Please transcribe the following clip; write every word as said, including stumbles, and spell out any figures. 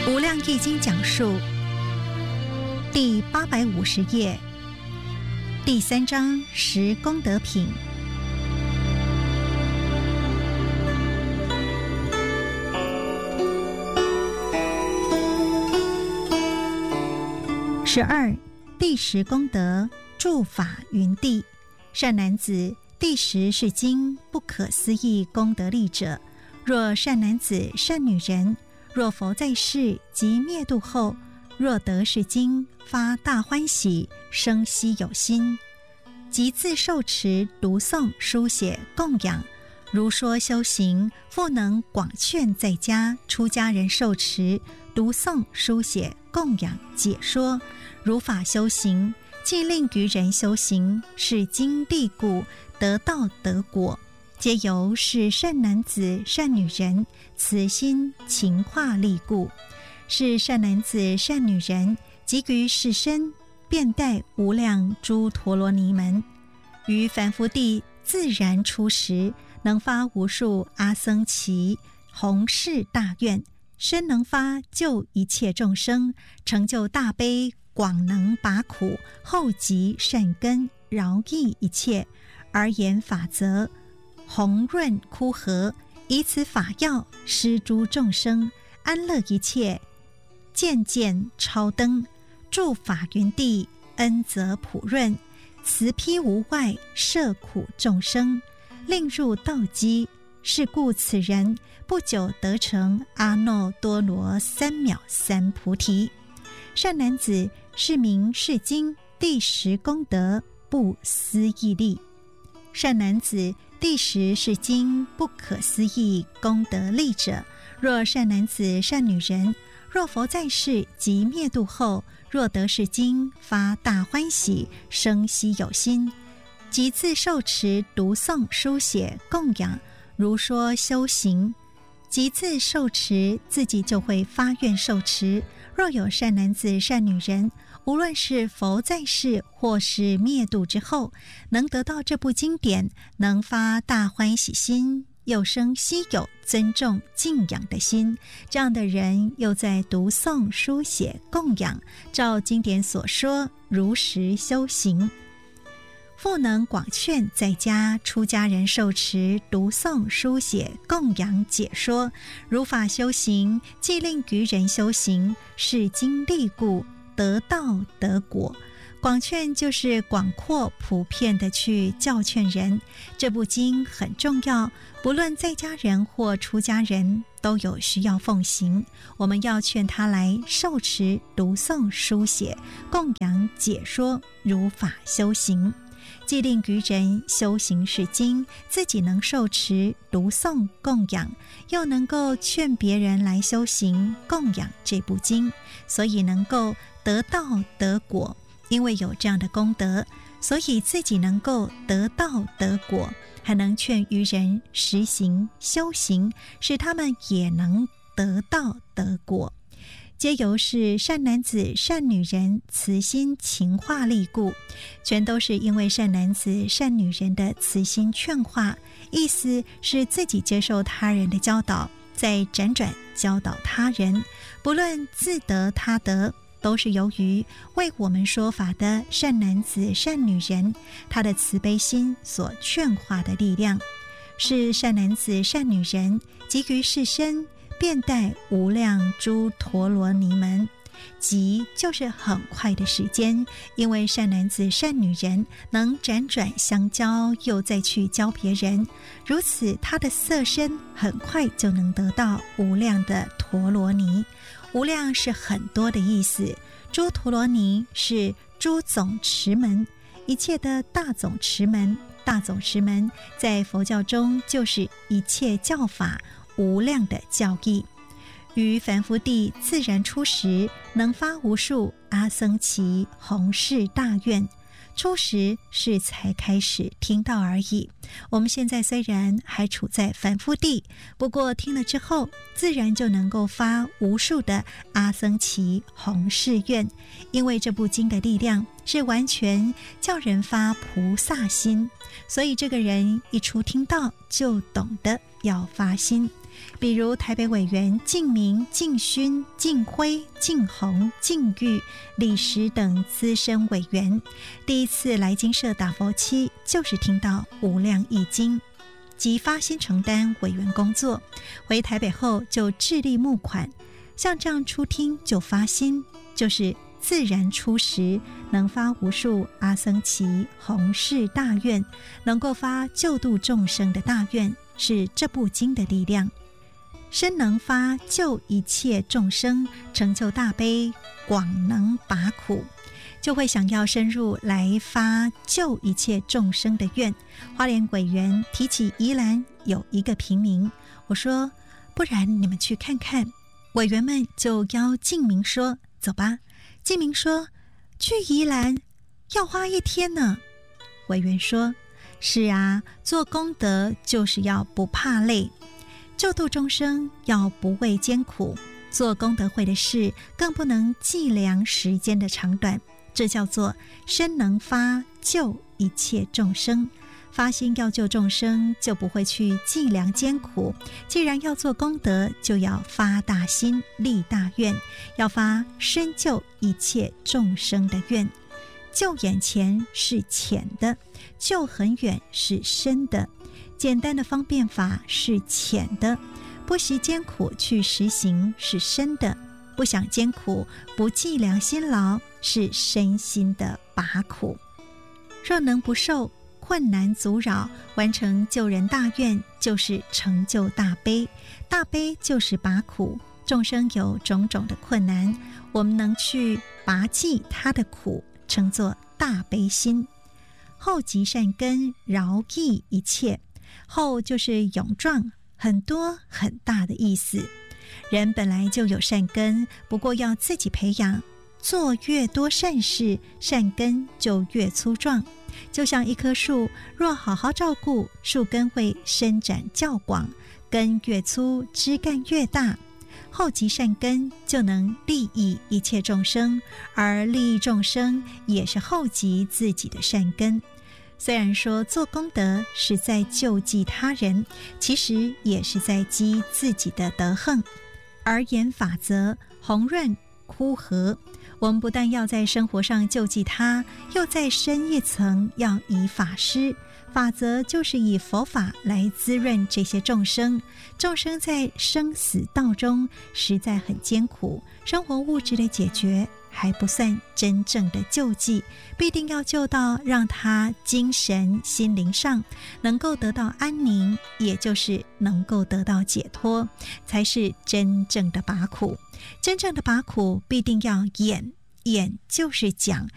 无量易经讲述第八百五十页第三章十功德品。十二，第十功德，住法云地。善男子，第十是经不可思议功德力者。若善男子、善女人，若佛在世及灭度后，若得是经，发大欢喜，生希有心，即自受持、读诵、书写、供养，如说修行，复能广劝在家出家人受持、读诵、书写、供养、解说，如法修行，既令于人修行，是经地故，得道得果，皆由是善男子、善女人慈心勤化力故。是善男子、善女人即于世身，遍带无量诸陀罗尼门，于凡夫地自然出时，能发无数阿僧祇弘誓大愿，身能发救一切众生，成就大悲，广能拔苦，厚集善根，饶益一切，而言法则，弘润枯河，以此法药施诸众生，安乐一切，渐渐超登，住法云地，恩泽普润，慈披无外，摄苦众生，令入道基。是故此人不久得成阿耨多罗三藐三菩提。善男子，是名是经第十功德不思议力。善男子，第十是经不可思议功德力者。若善男子、善女人，若佛在世及灭度后，若得是经，发大欢喜，生希有心，即自受持、读诵、书写、供养，如说修行，即自受持，自己就会发愿受持。若有善男子、善女人，无论是佛在世或是灭度之后，能得到这部经典，能发大欢喜心，又生希有、尊重、敬仰的心，这样的人又在读诵、书写、供养，照经典所说，如实修行，复能广劝在家出家人受持、读诵、书写、供养、解说，如法修行，既令于人修行，是经力故，得道得果。广劝就是广阔普遍的去教劝人，这部经很重要，不论在家人或出家人都有需要奉行，我们要劝他来受持、读诵、书写、供养、解说，如法修行，既令于人修行是经，自己能受持、读诵、供养，又能够劝别人来修行供养这部经，所以能够得道得果。因为有这样的功德，所以自己能够得道得果，还能劝于人实行修行，使他们也能得道得果，皆由是善男子、善女人慈心勤化力故。全都是因为善男子、善女人的慈心劝化，意思是自己接受他人的教导，再辗转教导他人，不论自得他得，都是由于为我们说法的善男子、善女人，他的慈悲心所劝化的力量。是善男子、善女人即于世身，遍带无量诸陀罗尼门，即就是很快的时间，因为善男子、善女人能辗转相交，又再去教别人，如此他的色身很快就能得到无量的陀罗尼。无量是很多的意思，诸陀罗尼是诸总持门，一切的大总持门。大总持门在佛教中就是一切教法无量的教义，于凡夫地自然出时，能发无数阿僧祇弘誓大愿。初时是才开始听到而已，我们现在虽然还处在凡夫地，不过听了之后自然就能够发无数的阿僧祇弘誓愿，因为这部经的力量是完全叫人发菩萨心，所以这个人一初听到就懂得要发心。 比如台北委员靳明、靳勋、靳辉、靳宏、靳玉、李时等资深委员，第一次来金舍打佛七，就是听到无量义经，即发心承担委员工作。回台北后就致力募款，像这样初听就发心，就是自然出时，能发无数阿僧祇弘誓大愿，能够发救度众生的大愿，是这部经的力量。身能发救一切众生，成就大悲，广能拔苦，就会想要深入来发救一切众生的愿。花莲委员提起宜兰有一个平民，我说不然你们去看看。委员们就邀靳明说走吧。靳明说去宜兰要花一天呢。委员说是啊，做功德就是要不怕累，救度众生要不畏艰苦，做功德会的事更不能计量时间的长短，这叫做身能发救一切众生。发心要救众生，就不会去计量艰苦。既然要做功德，就要发大心立大愿，要发深救一切众生的愿。救眼前是浅的，救很远是深的。简单的方便法是浅的，不惜艰苦去实行是深的，不想艰苦不计量辛劳是身心的拔苦。若能不受困难阻扰，完成救人大愿，就是成就大悲。大悲就是拔苦，众生有种种的困难，我们能去拔济他的苦，称作大悲心。厚积善根，饶益一切。厚就是勇壮，很多很大的意思。人本来就有善根，不过要自己培养，做越多善事，善根就越粗壮。就像一棵树，若好好照顾，树根会伸展较广，根越粗，枝干越大。厚积善根就能利益一切众生，而利益众生也是厚积自己的善根。虽然说做功德是在救济他人，其实也是在积自己的德行。而言法则，宏润枯和，我们不但要在生活上救济他，又再深一层要以法施。法则就是以佛法来滋润这些众生。众生在生死道中实在很艰苦，生活物质的解决还不算真正的救济，必定要救到让他精神心灵上能够得到安宁，也就是能够得到解脱，才是真正的拔苦。真正的拔苦必定要演，演就是讲